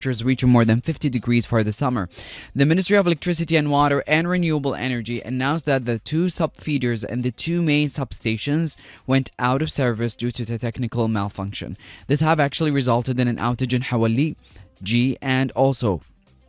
reaching more than 50 degrees for the summer. The Ministry of Electricity and Water and Renewable Energy announced that the two sub-feeders and the two main substations went out of service due to the technical malfunction. This have actually resulted in an outage in Hawali G and also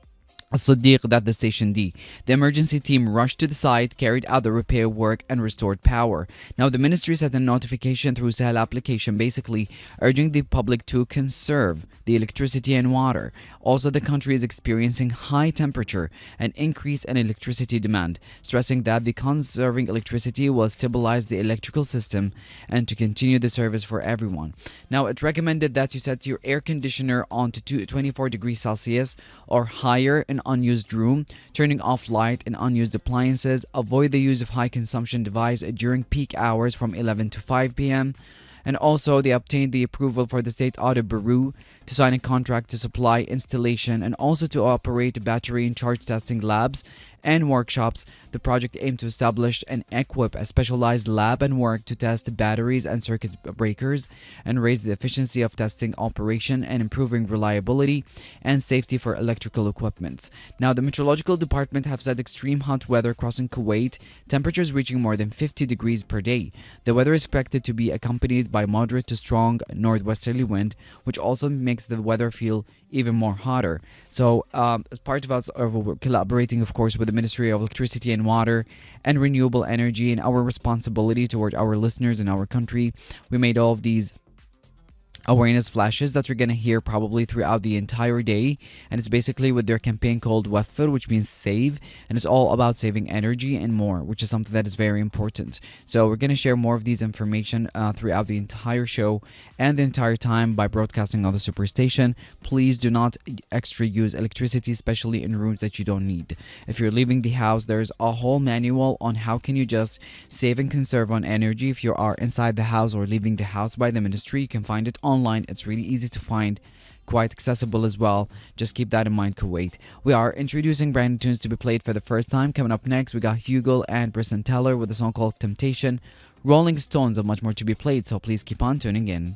Sadiq, that the station D. The emergency team rushed to the site, carried out the repair work, and restored power. Now, the ministry sent a notification through Sahel application, basically urging the public to conserve the electricity and water. Also, the country is experiencing high temperature and increase in electricity demand, stressing that the conserving electricity will stabilize the electrical system and to continue the service for everyone. Now, it recommended that you set your air conditioner on to 24 degrees Celsius or higher in unused room, turning off light and unused appliances, avoid the use of high consumption device during peak hours from 11 to 5 p.m. And also, they obtained the approval for the State Audit Bureau to sign a contract to supply installation and also to operate battery and charge testing labs and workshops. The project aimed to establish and equip a specialized lab and work to test batteries and circuit breakers and raise the efficiency of testing operation and improving reliability and safety for electrical equipment. Now, the meteorological department have said extreme hot weather crossing Kuwait, temperatures reaching more than 50 degrees per day. The weather is expected to be accompanied by moderate to strong northwesterly wind, which also makes the weather feel even more hotter. So, as part of us, we're collaborating, of course, with the Ministry of Electricity and Water and Renewable Energy and our responsibility toward our listeners in our country. We made all of these awareness flashes that you're going to hear probably throughout the entire day, and it's basically with their campaign called Waffir, which means save, and it's all about saving energy and more, which is something that is very important. So we're going to share more of these information throughout the entire show and the entire time by broadcasting on the Superstation. Please do not extra use electricity, especially in rooms that you don't need. If you're leaving the house, there's a whole manual on how can you just save and conserve on energy. If you are inside the house or leaving the house by the ministry, you can find it online. It's really easy to find, quite accessible as well. Just keep that in mind, Kuwait. We are introducing brand new tunes to be played for the first time. Coming up next, we got Hugo and Bryson Tiller with a song called Temptation, Rolling Stones, and much more to be played, so please keep on tuning in.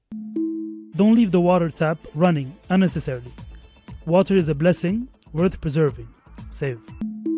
Don't leave the water tap running unnecessarily. Water is a blessing worth preserving. Save.